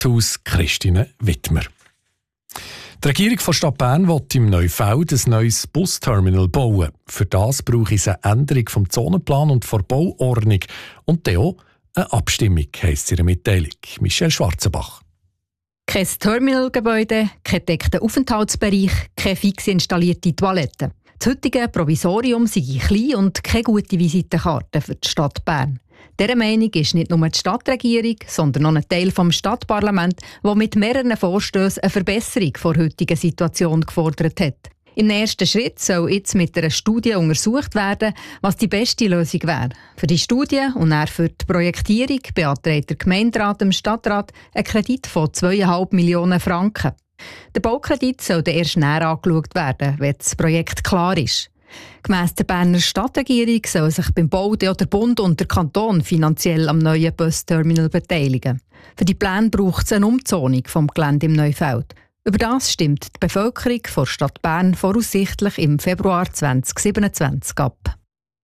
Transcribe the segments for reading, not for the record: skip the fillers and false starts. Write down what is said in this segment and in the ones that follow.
aus Christine Wittmer. Die Regierung von Stadt Bern will im Neufeld ein neues Busterminal bauen. Für das brauche es eine Änderung vom Zonenplan und der Bauordnung. Und dann auch eine Abstimmung, heisst es in der Mitteilung. Michelle Schwarzenbach. Kein Terminalgebäude, kein gedeckter Aufenthaltsbereich, keine fix installierte Toilette. Das heutige Provisorium sei klein und keine gute Visitenkarte für die Stadt Bern. Dieser Meinung ist nicht nur die Stadtregierung, sondern auch ein Teil des Stadtparlaments, der mit mehreren Vorstössen eine Verbesserung der heutigen Situation gefordert hat. Im ersten Schritt soll jetzt mit einer Studie untersucht werden, was die beste Lösung wäre. Für die Studie und auch für die Projektierung beantragt der Gemeinderat dem Stadtrat einen Kredit von 2,5 Millionen Franken. Der Baukredit soll dann erst näher angeschaut werden, wenn das Projekt klar ist. Gemäss der Berner Stadtregierung soll sich beim Bau der Bund und der Kanton finanziell am neuen Busterminal beteiligen. Für die Pläne braucht es eine Umzonung vom Gelände im Neufeld. Über das stimmt die Bevölkerung der Stadt Bern voraussichtlich im Februar 2027 ab.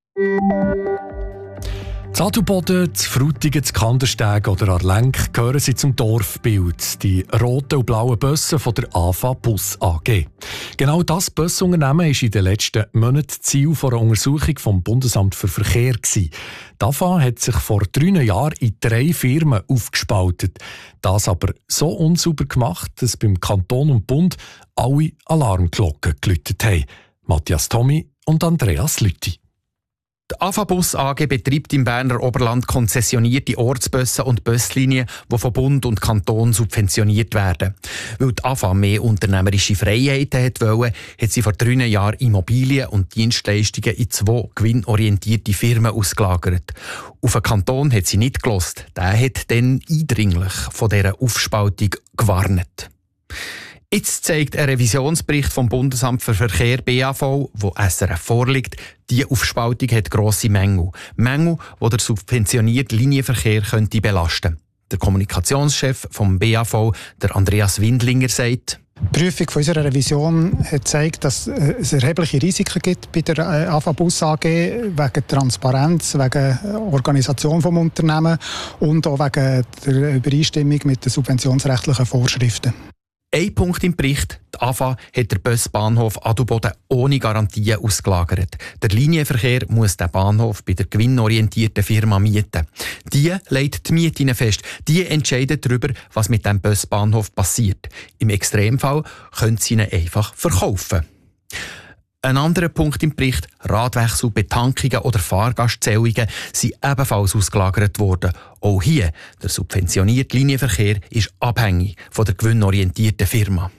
In Adelboden, in Frutigen, in Kandersteg oder Arlenk gehören sie zum Dorfbild, die roten und blauen Busse von der AFA Bus AG. Genau das Busunternehmen war in den letzten Monaten Ziel einer Untersuchung vom Bundesamt für Verkehr. Die AFA hat sich vor 3 Jahren in 3 Firmen aufgespaltet. Das aber so unsauber gemacht, dass beim Kanton und Bund alle Alarmglocken geläutet haben. Matthias Tommy und Andreas Lüthi. Die AFA Bus AG betreibt im Berner Oberland konzessionierte Ortsbusse und Buslinien, die von Bund und Kanton subventioniert werden. Weil die AFA mehr unternehmerische Freiheiten wollte, hat sie vor 3 Jahren Immobilien und Dienstleistungen in 2 gewinnorientierte Firmen ausgelagert. Auf den Kanton hat sie nicht gehört. Der hat dann eindringlich von dieser Aufspaltung gewarnt. Jetzt zeigt ein Revisionsbericht vom Bundesamt für Verkehr BAV, wo SRF vorliegt, diese Aufspaltung hat grosse Mängel. Mängel, die der subventionierte Linienverkehr könnte belasten. Der Kommunikationschef vom BAV, der Andreas Windlinger, sagt: Die Prüfung unserer Revision hat gezeigt, dass es erhebliche Risiken gibt bei der AFA Bus AG wegen Transparenz, wegen Organisation des Unternehmens und auch wegen der Übereinstimmung mit den subventionsrechtlichen Vorschriften. Ein Punkt im Bericht: Die AFA hat den Busbahnhof Adelboden ohne Garantien ausgelagert. Der Linienverkehr muss den Bahnhof bei der gewinnorientierten Firma mieten. Die legt die Mieten fest. Die entscheidet darüber, was mit dem Busbahnhof passiert. Im Extremfall können sie ihn einfach verkaufen. Ein anderer Punkt im Bericht: Radwechsel, Betankungen oder Fahrgastzählungen sind ebenfalls ausgelagert worden. Auch hier, der subventionierte Linienverkehr ist abhängig von der gewinnorientierten Firma.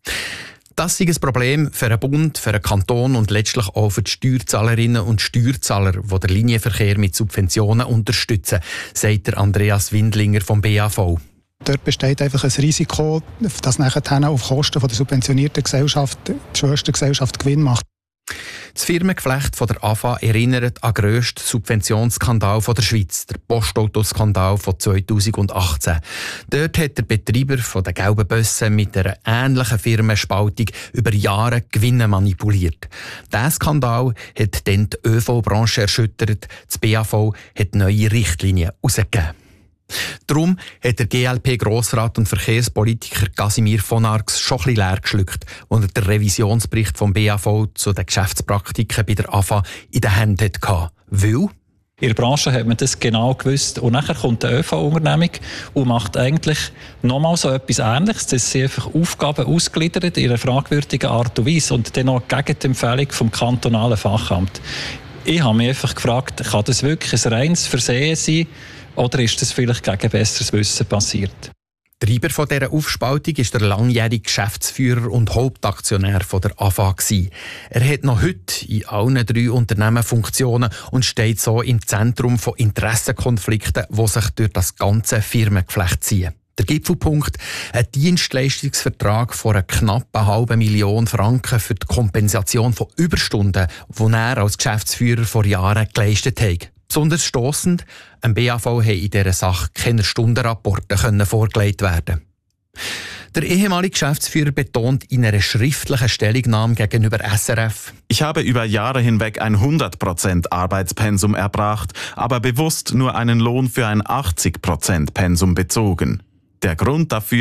Das ist ein Problem für den Bund, für den Kanton und letztlich auch für die Steuerzahlerinnen und Steuerzahler, die den Linienverkehr mit Subventionen unterstützen, sagt der Andreas Windlinger vom BAV. Dort besteht einfach ein Risiko, dass nachher auf Kosten der subventionierten Gesellschaft die Schwestergesellschaft Gewinn macht. Das Firmengeflecht von der AFA erinnert an den grössten Subventionsskandal der Schweiz, der Postautoskandal von 2018. Dort hat der Betreiber der gelben Busse mit einer ähnlichen Firmenspaltung über Jahre Gewinne manipuliert. Dieser Skandal hat dann die ÖV-Branche erschüttert. Das BAV hat neue Richtlinien herausgegeben. Darum hat der GLP-Grossrat und Verkehrspolitiker Casimir von Arx schon ein bisschen leer geschluckt, als er den Revisionsbericht vom BAV zu den Geschäftspraktiken bei der AFA in den Händen hatte. Weil in der Branche hat man das genau gewusst. Und nachher kommt eine ÖV-Unternehmung und macht eigentlich nochmal so etwas Ähnliches. Das sind einfach Aufgaben ausgegliedert in einer fragwürdigen Art und Weise und dann noch gegen die Empfehlung vom kantonalen Fachamt. Ich habe mich einfach gefragt, kann das wirklich ein reines Versehen sein? Oder ist das vielleicht gegen besseres Wissen passiert? Treiber von dieser Aufspaltung war der langjährige Geschäftsführer und Hauptaktionär von der AFA. Er hat noch heute in allen 3 Unternehmen Funktionen und steht so im Zentrum von Interessenkonflikten, die sich durch das ganze Firmengeflecht ziehen. Der Gipfelpunkt: ein Dienstleistungsvertrag von einer knappen $500,000 Franken für die Kompensation von Überstunden, die er als Geschäftsführer vor Jahren geleistet hat. Besonders stossend: am BAV haben in dieser Sache keine Stundenrapporte vorgelegt werden. Der ehemalige Geschäftsführer betont in einer schriftlichen Stellungnahme gegenüber SRF: Ich habe über Jahre hinweg ein 100% Arbeitspensum erbracht, aber bewusst nur einen Lohn für ein 80% Pensum bezogen. Der Grund dafür